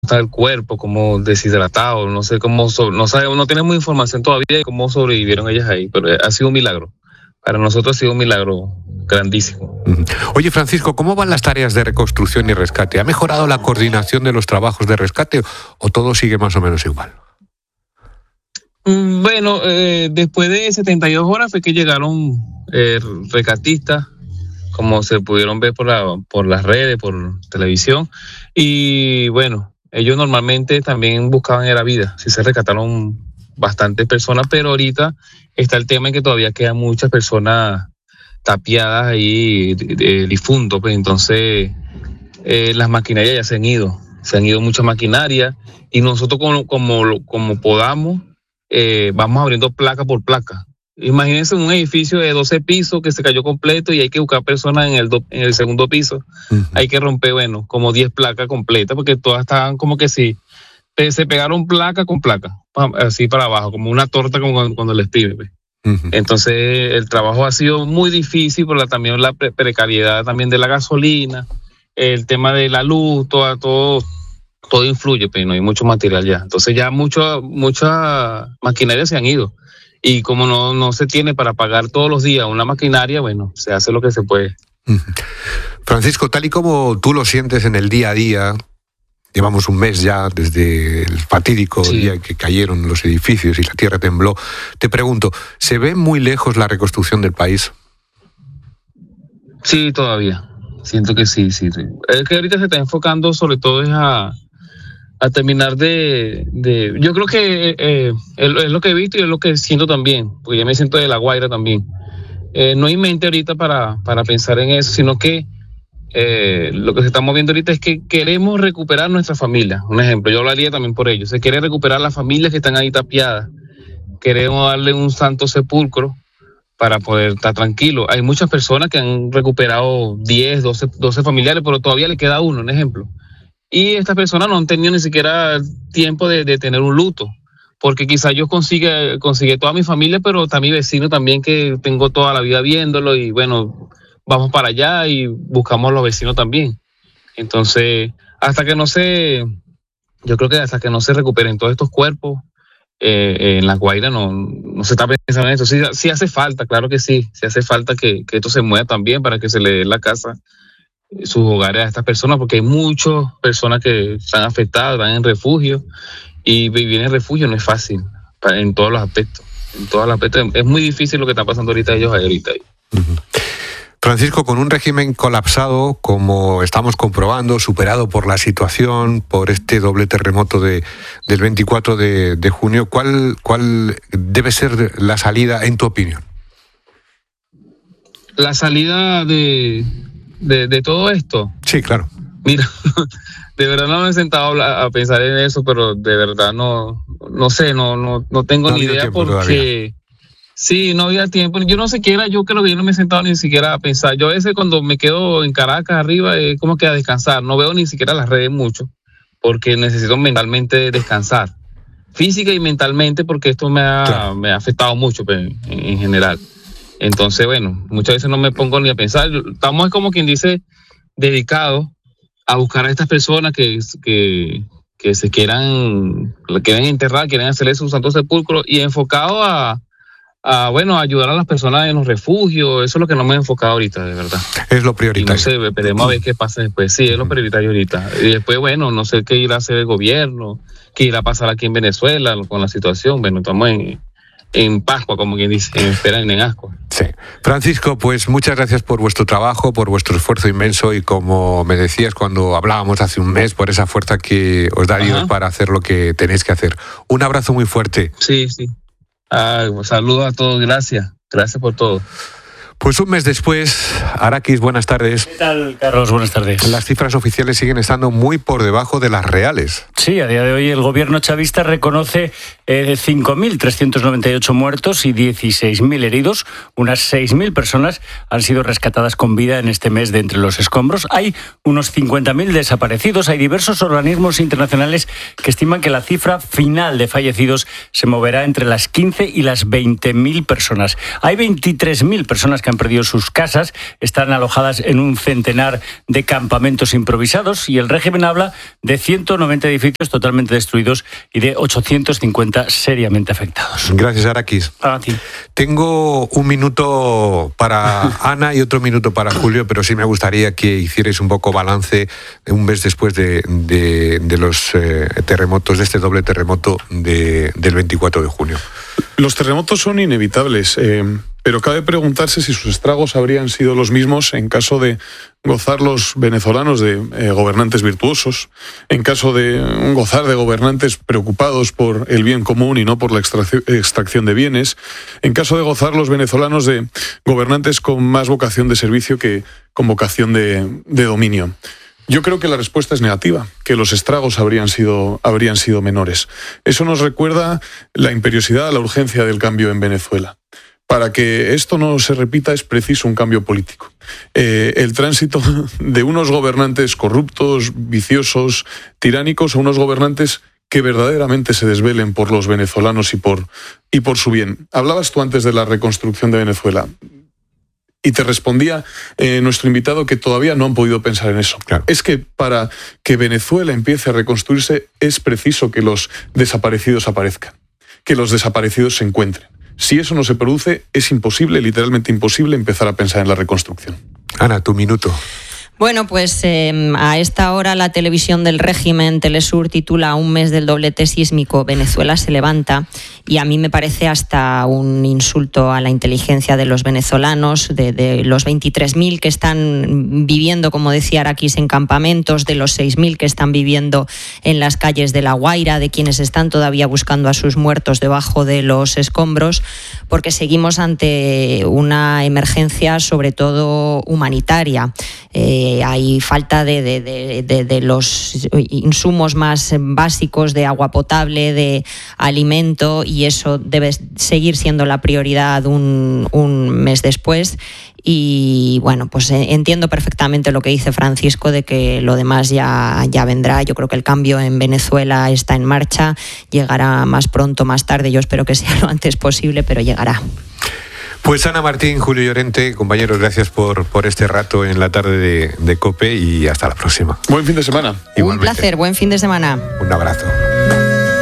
está el cuerpo, cómo deshidratado, no sé cómo, no tenemos información todavía de cómo sobrevivieron ellas ahí, pero ha sido un milagro. Para nosotros ha sido un milagro grandísimo. Oye, Francisco, ¿cómo van las tareas de reconstrucción y rescate? ¿Ha mejorado la coordinación de los trabajos de rescate o todo sigue más o menos igual? Bueno, después de 72 horas fue que llegaron rescatistas, como se pudieron ver por las redes, por televisión, y bueno, ellos normalmente también buscaban la vida. Sí se rescataron bastantes personas, pero ahorita está el tema en que todavía quedan muchas personas tapiadas ahí, difuntos, pues entonces las maquinarias ya se han ido muchas maquinarias, y nosotros como podamos, vamos abriendo placa por placa. Imagínense un edificio de 12 pisos que se cayó completo y hay que buscar personas en el segundo piso. Hay que romper, como 10 placas completas, porque todas estaban como que sí, se pegaron placa con placa, así para abajo, como una torta, como cuando les pide. Entonces el trabajo ha sido muy difícil por también la precariedad también de la gasolina, el tema de la luz, todo influye, pero no hay mucho material ya. Entonces ya mucha maquinaria se han ido. Y como no se tiene para pagar todos los días una maquinaria, se hace lo que se puede. Francisco, tal y como tú lo sientes en el día a día, llevamos un mes ya desde el fatídico día en que cayeron los edificios y la tierra tembló, te pregunto, ¿se ve muy lejos la reconstrucción del país? Sí, todavía. Siento que sí. Es que ahorita se está enfocando sobre todo a terminar yo creo que es lo que he visto y es lo que siento también, porque ya me siento de La Guaira también. No hay mente ahorita para pensar en eso, sino que lo que se está moviendo ahorita es que queremos recuperar nuestra familia. Un ejemplo, yo hablaría también por ello. Se quiere recuperar las familias que están ahí tapiadas. Queremos darle un santo sepulcro para poder estar tranquilos. Hay muchas personas que han recuperado 10, 12 familiares, pero todavía le queda uno, un ejemplo. Y estas personas no han tenido ni siquiera tiempo de tener un luto, porque quizás yo consigue toda mi familia, pero está mi vecino también que tengo toda la vida viéndolo y vamos para allá y buscamos a los vecinos también. Entonces, yo creo que hasta que no se recuperen todos estos cuerpos, en La Guaira no se está pensando en eso. Sí hace falta, claro que sí hace falta que esto se mueva también para que se le dé la casa, sus hogares a estas personas, porque hay muchas personas que están afectadas, están en refugio, y vivir en refugio no es fácil en todos los aspectos. Es muy difícil lo que está pasando ahorita ellos ahorita. Francisco, con un régimen colapsado, como estamos comprobando, superado por la situación, por este doble terremoto del 24 de junio, ¿cuál debe ser la salida, en tu opinión? La salida de todo esto. Sí, claro. Mira, de verdad no me he sentado a pensar en eso, pero de verdad no sé, no tengo ni idea porque todavía. Sí, no había tiempo. Yo creo que yo no me he sentado ni siquiera a pensar. Yo a veces cuando me quedo en Caracas arriba, como que a descansar. No veo ni siquiera las redes mucho, porque necesito mentalmente descansar, física y mentalmente, porque esto me ha afectado mucho en general. Entonces, muchas veces no me pongo ni a pensar. Estamos, como quien dice, dedicados a buscar a estas personas que se quieran enterrar, quieren hacerle su santo sepulcro, y enfocado a ayudar a las personas en los refugios. Eso es lo que no me he enfocado ahorita, de verdad. Es lo prioritario. Y no sé, esperemos a ver qué pasa después. Sí, es lo prioritario ahorita. Y después, no sé qué irá a hacer el gobierno, qué irá a pasar aquí en Venezuela con la situación. Estamos en Pascua, como quien dice, en Ascua. Sí. Francisco, pues muchas gracias por vuestro trabajo, por vuestro esfuerzo inmenso y, como me decías cuando hablábamos hace un mes, por esa fuerza que os da Dios para hacer lo que tenéis que hacer. Un abrazo muy fuerte. Sí. Saludos a todos, gracias por todo. Pues un mes después, Arakis, buenas tardes. ¿Qué tal, Carlos? Buenas tardes. Las cifras oficiales siguen estando muy por debajo de las reales. Sí, a día de hoy el gobierno chavista reconoce 5.398 muertos y 16.000 heridos. Unas 6.000 personas han sido rescatadas con vida en este mes de entre los escombros. Hay unos 50.000 desaparecidos. Hay diversos organismos internacionales que estiman que la cifra final de fallecidos se moverá entre las 15 y las 20.000 personas. Hay 23.000 personas que que han perdido sus casas están alojadas en un centenar de campamentos improvisados y el régimen habla de 190 edificios totalmente destruidos y de 850 seriamente afectados. Gracias, Araquis. A ti. Tengo un minuto para Ana y otro minuto para Julio, pero sí me gustaría que hicierais un poco balance un mes después de los terremotos, de este doble terremoto del 24 de junio. Los terremotos son inevitables, pero cabe preguntarse si sus estragos habrían sido los mismos en caso de gozar los venezolanos de gobernantes virtuosos, en caso de gozar de gobernantes preocupados por el bien común y no por la extracción de bienes, en caso de gozar los venezolanos de gobernantes con más vocación de servicio que con vocación de dominio. Yo creo que la respuesta es negativa, que los estragos habrían sido menores. Eso nos recuerda la imperiosidad, la urgencia del cambio en Venezuela. Para que esto no se repita es preciso un cambio político. El tránsito de unos gobernantes corruptos, viciosos, tiránicos, a unos gobernantes que verdaderamente se desvelen por los venezolanos y por su bien. Hablabas tú antes de la reconstrucción de Venezuela. Y te respondía nuestro invitado que todavía no han podido pensar en eso. Claro. Es que para que Venezuela empiece a reconstruirse es preciso que los desaparecidos aparezcan, que los desaparecidos se encuentren. Si eso no se produce, es imposible, literalmente imposible, empezar a pensar en la reconstrucción. Ana, tu minuto. Bueno, pues a esta hora la televisión del régimen, Telesur, titula Un mes del doblete sísmico, Venezuela se levanta, y a mí me parece hasta un insulto a la inteligencia de los venezolanos, de los 23.000 que están viviendo, como decía Araquis, en campamentos, de los 6.000 que están viviendo en las calles de La Guaira, de quienes están todavía buscando a sus muertos debajo de los escombros, porque seguimos ante una emergencia sobre todo humanitaria. Hay falta de los insumos más básicos, de agua potable, de alimento, y eso debe seguir siendo la prioridad un mes después. Y bueno, pues entiendo perfectamente lo que dice Francisco de que lo demás ya vendrá. Yo creo que el cambio en Venezuela está en marcha, llegará más pronto, más tarde, yo espero que sea lo antes posible, pero llegará. Pues Ana Martín, Julio Llorente, compañeros, gracias por este rato en la tarde de COPE y hasta la próxima. Buen fin de semana. Un placer, buen fin de semana. Un abrazo.